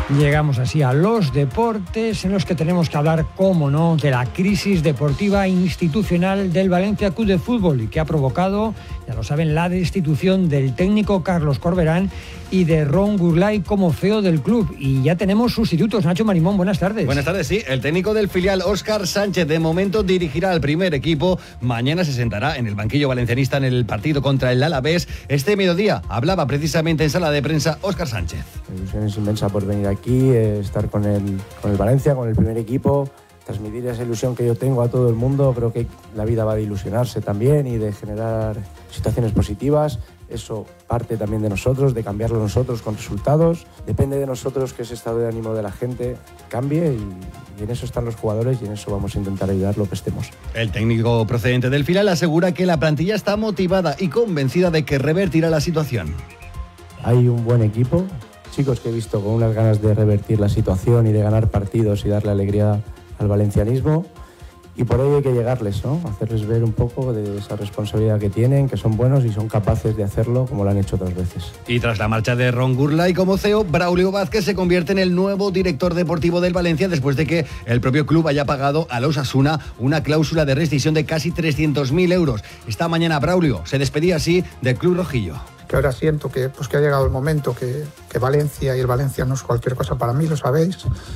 Llegamos así a los deportes, en los que tenemos que hablar, cómo no, de la crisis deportiva institucional del Valencia Club de Fútbol, y que ha provocado, ya lo saben, la destitución del técnico Carlos Corberán y de Ron Gurlay como CEO del club. Y ya tenemos sustitutos. Nacho Marimón, buenas tardes. Buenas tardes, sí. El técnico del filial, Óscar Sánchez, de momento dirigirá al primer equipo. Mañana se sentará en el banquillo valencianista en el partido contra el Alavés. Este mediodía hablaba precisamente en sala de prensa Óscar Sánchez. La ilusión es inmensa por venir aquí, estar con el Valencia, con el primer equipo, transmitir esa ilusión que yo tengo a todo el mundo. Creo que la vida va de ilusionarse también y de generar situaciones positivas. Eso parte también de nosotros, de cambiarlo nosotros con resultados. Depende de nosotros que ese estado de ánimo de la gente cambie, y en eso están los jugadores, y en eso vamos a intentar ayudar lo que estemos. El técnico procedente del filial asegura que la plantilla está motivada y convencida de que revertirá la situación. Hay un buen equipo, chicos que he visto con unas ganas de revertir la situación y de ganar partidos y darle alegría al valencianismo. Y por ello hay que llegarles, ¿no? Hacerles ver un poco de esa responsabilidad que tienen, que son buenos y son capaces de hacerlo como lo han hecho otras veces. Y tras la marcha de Ron Gurlay como CEO, Braulio Vázquez se convierte en el nuevo director deportivo del Valencia, después de que el propio club haya pagado a los Osasuna una cláusula de rescisión de casi 300.000 euros. Esta mañana Braulio se despedía así del club rojillo. Que ahora siento que ha llegado el momento, que Valencia y el Valencia no es cualquier cosa para mí, lo sabéis.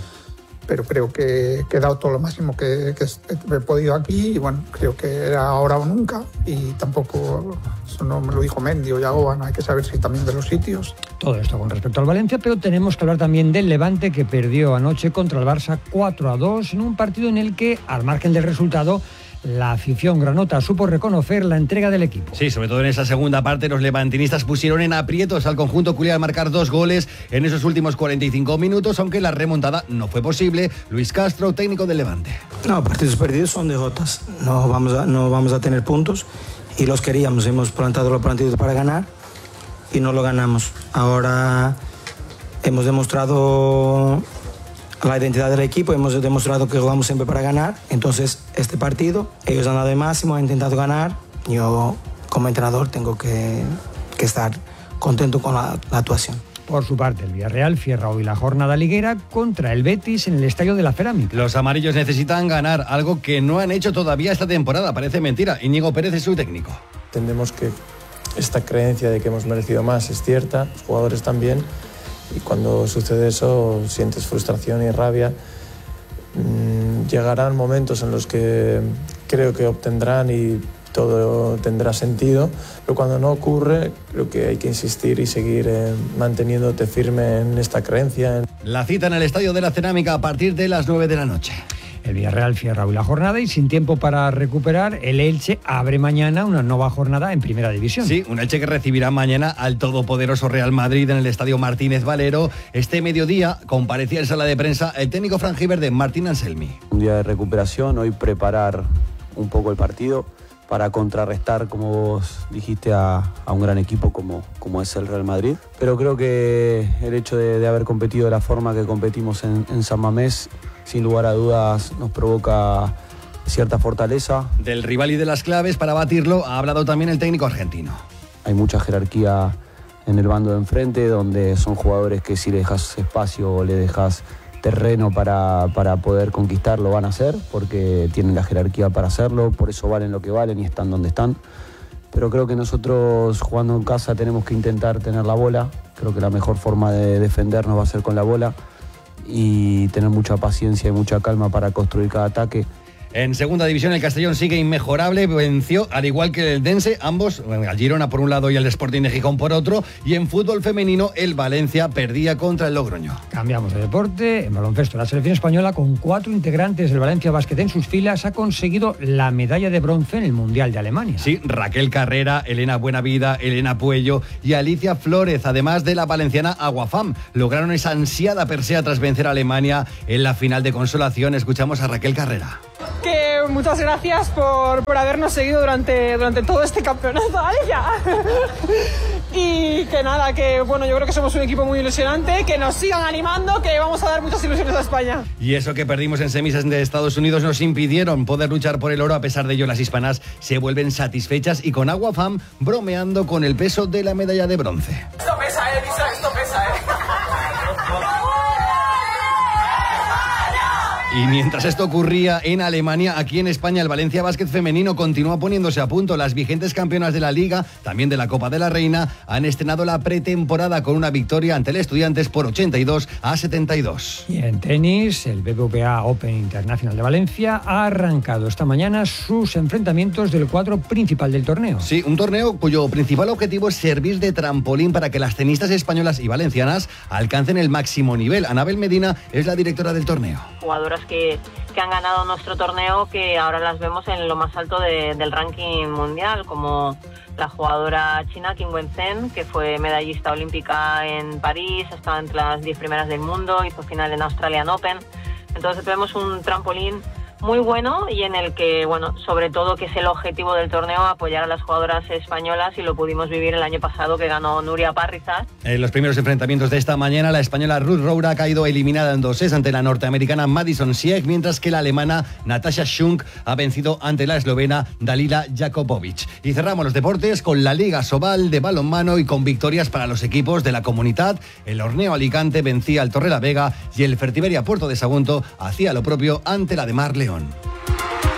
Pero creo que he dado todo lo máximo que he podido aquí, y bueno, creo que era ahora o nunca, y tampoco, eso no me lo dijo Mendy o Yagoba, no hay que saber si también de los sitios. Todo esto con respecto al Valencia, pero tenemos que hablar también del Levante, que perdió anoche contra el Barça 4-2 en un partido en el que, al margen del resultado, la afición granota supo reconocer la entrega del equipo. Sí, sobre todo en esa segunda parte, los levantinistas pusieron en aprietos al conjunto culé al marcar 2 goles en esos últimos 45 minutos, aunque la remontada no fue posible. Luis Castro, técnico del Levante. No, partidos perdidos son derrotas. No vamos a tener puntos, y los queríamos. Hemos plantado los partidos para ganar y no lo ganamos. Ahora hemos demostrado la identidad del equipo, hemos demostrado que jugamos siempre para ganar. Entonces, este partido, ellos han dado el máximo, han intentado ganar. Yo, como entrenador, tengo que estar contento con la actuación. Por su parte, el Villarreal cierra hoy la jornada liguera contra el Betis en el Estadio de la Cerámica. Los amarillos necesitan ganar, algo que no han hecho todavía esta temporada. Parece mentira. Íñigo Pérez es su técnico. Entendemos que esta creencia de que hemos merecido más es cierta, los jugadores también. Y cuando sucede eso, sientes frustración y rabia. Llegarán momentos en los que creo que obtendrán y todo tendrá sentido, pero cuando no ocurre, creo que hay que insistir y seguir manteniéndote firme en esta creencia. La cita en el Estadio de la Cerámica a partir de las 9 de la noche. El Villarreal cierra hoy la jornada, y sin tiempo para recuperar, el Elche abre mañana una nueva jornada en Primera División. Sí, un Elche que recibirá mañana al todopoderoso Real Madrid en el Estadio Martínez Valero. Este mediodía comparecía en sala de prensa el técnico franjiverde Martín Anselmi. Un día de recuperación, hoy preparar un poco el partido para contrarrestar, como vos dijiste, a un gran equipo como es el Real Madrid. Pero creo que el hecho de haber competido de la forma que competimos en San Mamés, sin lugar a dudas, nos provoca cierta fortaleza. Del rival y de las claves para batirlo ha hablado también el técnico argentino. Hay mucha jerarquía en el bando de enfrente, donde son jugadores que si le dejas espacio o le dejas terreno para poder conquistar, lo van a hacer, porque tienen la jerarquía para hacerlo, por eso valen lo que valen y están donde están. Pero creo que nosotros, jugando en casa, tenemos que intentar tener la bola. Creo que la mejor forma de defendernos va a ser con la bola, y tener mucha paciencia y mucha calma para construir cada ataque. En segunda división el Castellón sigue inmejorable, venció al igual que el Dense, ambos, al Girona por un lado y el Sporting de Gijón por otro, y en fútbol femenino el Valencia perdía contra el Logroño. Cambiamos de deporte. En baloncesto, la selección española, con 4 integrantes del Valencia Basket en sus filas, ha conseguido la medalla de bronce en el Mundial de Alemania. Sí, Raquel Carrera, Elena Buenavida, Elena Puello y Alicia Flórez, además de la valenciana Aguafam, lograron esa ansiada persea tras vencer a Alemania en la final de consolación. Escuchamos a Raquel Carrera. Que muchas gracias por habernos seguido durante todo este campeonato. ¡Vale, ya! Y que nada, que bueno, yo creo que somos un equipo muy ilusionante, que nos sigan animando, que vamos a dar muchas ilusiones a España. Y eso que perdimos en semis de Estados Unidos nos impidieron poder luchar por el oro. A pesar de ello, las hispanas se vuelven satisfechas y con Aguafam bromeando con el peso de la medalla de bronce. Esto pesa, Lisa, esto pesa, Y mientras esto ocurría en Alemania, aquí en España el Valencia Básquet femenino continúa poniéndose a punto. Las vigentes campeonas de la Liga, también de la Copa de la Reina, han estrenado la pretemporada con una victoria ante el Estudiantes por 82-72. Y en tenis, el BBVA Open Internacional de Valencia ha arrancado esta mañana sus enfrentamientos del cuadro principal del torneo. Sí, un torneo cuyo principal objetivo es servir de trampolín para que las tenistas españolas y valencianas alcancen el máximo nivel. Anabel Medina es la directora del torneo. Jugadoras que han ganado nuestro torneo, que ahora las vemos en lo más alto del ranking mundial, como la jugadora china Qin Wenzhen, que fue medallista olímpica en París, estaba entre las 10 primeras del mundo, hizo final en Australian Open. Entonces tenemos un trampolín muy bueno y en el que, bueno, sobre todo, que es el objetivo del torneo, apoyar a las jugadoras españolas, y lo pudimos vivir el año pasado, que ganó Nuria Parrizas. En los primeros enfrentamientos de esta mañana, la española Ruth Roura ha caído eliminada en 2 sets ante la norteamericana Madison Sieg, mientras que la alemana Natasha Schunk ha vencido ante la eslovena Dalila Jakobovic. Y cerramos los deportes con la Liga Sobal de balonmano y con victorias para los equipos de la Comunitat. El Horneo Alicante vencía al Torrelavega y el Fertiberia Puerto de Sagunto hacía lo propio ante la de Mar León.